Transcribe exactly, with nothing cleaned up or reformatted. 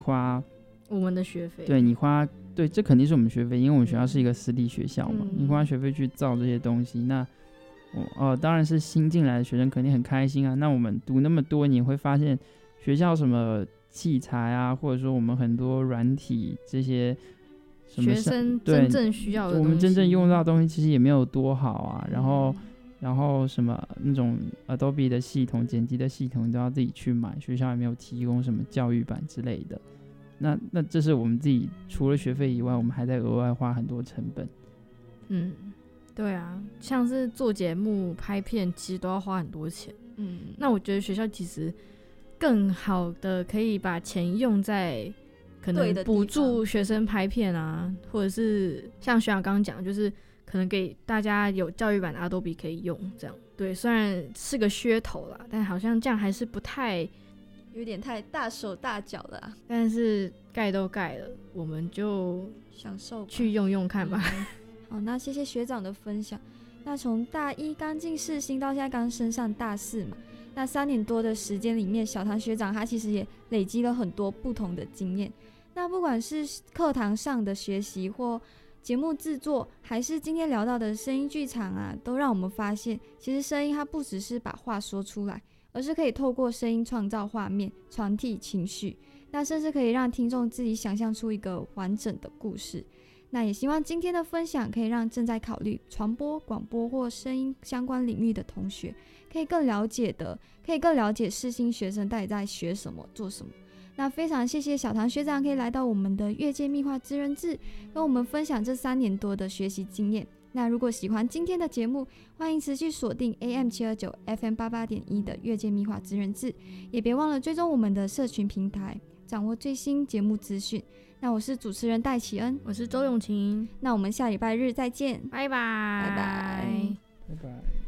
花我们的学费， 对你花对这肯定是我们学费，因为我们学校是一个私立学校嘛， 嗯、 你花学费去造这些东西，那哦、呃、当然是新进来的学生肯定很开心啊。那我们读那么多年会发现学校什么器材啊，或者说我们很多软体这些什么学生真正需要的东西， 我们真正用到的东西其实也没有多好啊。然后、嗯、然后什么那种 Adobe 的系统剪辑的系统都要自己去买，学校也没有提供什么教育版之类的。那那这是我们自己除了学费以外，我们还在额外花很多成本。 嗯，对啊，像是做节目拍片其实都要花很多钱。嗯，那我觉得学校其实更好的可以把钱用在可能补助学生拍片啊，或者是像学长刚刚讲，就是可能给大家有教育版的 Adobe 可以用，这样对，虽然是个噱头啦，但好像这样还是不太， 有点太大手大脚了、啊。 但是盖都盖了，我们就享受去用用看吧。 嗯、好，那谢谢学长的分享。那从大一刚进世新到现在刚升上大四嘛，那三年多的时间里面，小唐学长他其实也累积了很多不同的经验。那不管是课堂上的学习或节目制作，还是今天聊到的声音剧场啊，都让我们发现，其实声音它不只是把话说出来，而是可以透过声音创造画面，传递情绪，那甚至可以让听众自己想象出一个完整的故事。那也希望今天的分享可以让正在考虑传播、广播或声音相关领域的同学，可以更了解的，可以更了解世新学生到底在学什么、做什么。那非常谢谢小唐学长可以来到我们的越界密画职人志，跟我们分享这三年多的学习经验。那如果喜欢今天的节目，欢迎持续锁定 A M 七二九 F M 八八点一 的越界密画职人志，也别忘了追踪我们的社群平台，掌握最新节目资讯。那我是主持人戴启恩， 我是周永晴， 那我们下礼拜日再见， 拜拜， 拜拜， 拜拜。